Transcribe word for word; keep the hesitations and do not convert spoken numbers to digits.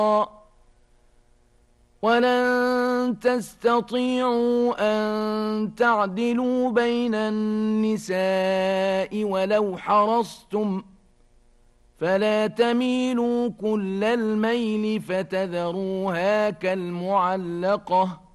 ولن تستطيعوا أن تعدلوا بين النساء ولو حرصتم فلا تميلوا كل الميل فتذروها كالمعلقة